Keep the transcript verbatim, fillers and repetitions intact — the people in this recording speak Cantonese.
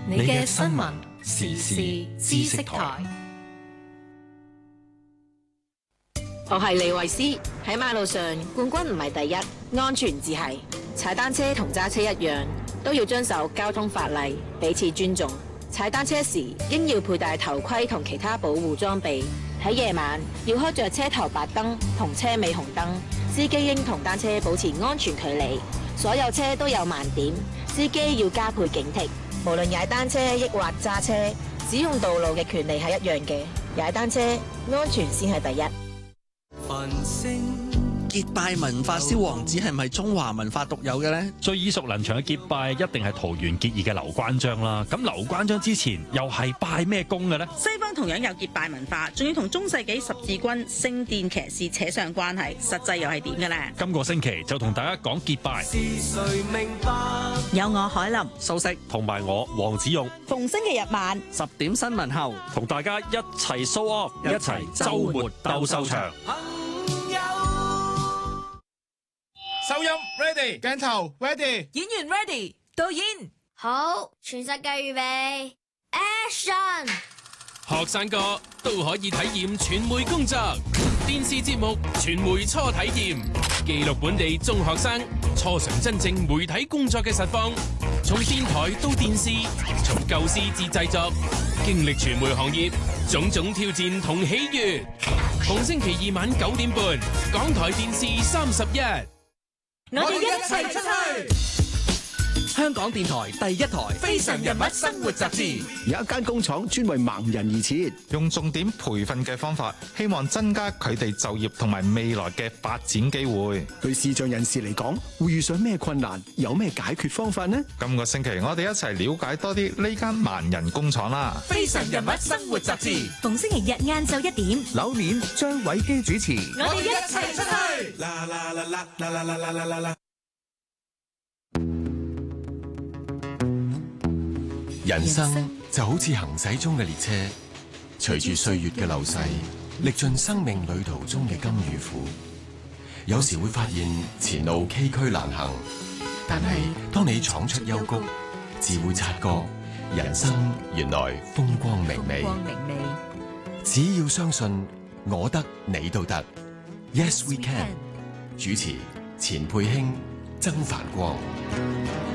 你嘅新聞時事知識台。 我係李慧詩。喺馬路上，冠軍唔係第一，安全至係。踩單車同揸車一樣，都要遵守交通法例，彼此尊重。踩單車時應要佩戴頭盔同其他保護裝備。喺夜晚要開着車頭白燈同車尾紅燈。司機應同單車保持安全距離。所有車都有盲點，司機要加倍警惕。無論踩單車抑或揸車，使用道路嘅權利係一樣嘅。踩單車安全先係第一。 結拜文化燒王子係咪中華文化獨有嘅呢？ 最耳熟能詳嘅結拜一定係桃園結義嘅劉關張啦。咁劉關張之前又係拜咩公嘅呢？ 西方同樣有結拜文化，仲要同中世紀十字軍聖殿騎士扯上關係，實際又係點嘅呢？ 今個星期就同大家講結拜。 有我海林、 蘇軾同埋我黃子勇， 逢星期日晚十點新聞後， 同大家一齊 show off， 一齊週末鬥秀場。 收音 ready， 鏡頭 ready， 演員 ready， 導演好，全世界預備 ，Action！ 學生哥都可以體驗傳媒工作，電視節目傳媒初體驗，記錄本地中學生初嘗真正媒體工作嘅實況，從電台到電視，從構思至製作，經歷傳媒行業種種挑戰同喜悅。逢星期二晚九點半，港台電視三十一。 我哋一齊出去。 香港電台第一台《 非常人物生活雜誌》 有一間工廠專為盲人而設， 用重點培訓嘅方法，希望增加佢哋就業同埋未來嘅發展機會。 對視障人士嚟講，會遇上咩困難？有咩解決方法呢？ 今個星期我哋一齊了解多啲呢間盲人工廠啦。 《非常人物生活雜誌》 逢星期日晏晝一點， 柳年張偉基主持。 我哋一齊出去。 啦啦啦啦啦啦啦啦啦啦！ 人生就好似行駛中嘅列車，隨住歲月嘅流逝，歷盡生命旅途中嘅甘與苦。有時會發現前路崎嶇難行，但係當你闖出幽谷，自會察覺人生原來風光明媚。只要相信我得你都得。Yes we can。主持錢佩卿、曾繁光。